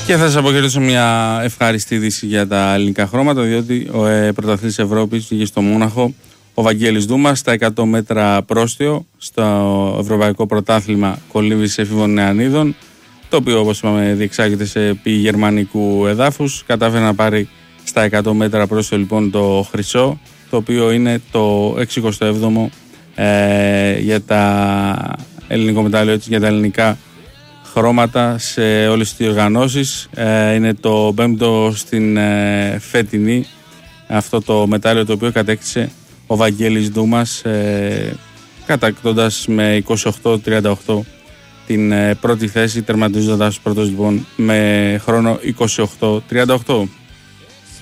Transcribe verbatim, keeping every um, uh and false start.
Και θα σας αποχαιρετήσω μια ευχάριστη είδηση για τα ελληνικά χρώματα, διότι ο ε, πρωταθλητής Ευρώπης βγήκε στο Μόναχο, ο Βαγγέλης Δούμας, στα εκατό μέτρα πρόστιο, στο Ευρωπαϊκό Πρωτάθλημα Κολύμβησης Εφήβων Νεανίδων, το οποίο, όπως είπαμε, διεξάγεται σε επί γερμανικού εδάφους. Κατάφερε να πάρει στα εκατό μέτρα πρόστιο λοιπόν το χρυσό, το οποίο είναι το εξηκοστό έβδομο ε, για τα ελληνικό μετάλλιο, για τα ελληνικά χρώματα σε όλες τις διοργανώσεις. Ε, είναι το πέμπτο στην ε, φετινή αυτό το μετάλλιο, το οποίο κατέκτησε ο Βαγγέλης Δούμας, ε, κατακτώντας με είκοσι οκτώ τριάντα οκτώ την ε, πρώτη θέση, τερματίζοντας πρώτος λοιπόν με χρόνο είκοσι οκτώ τριάντα οκτώ.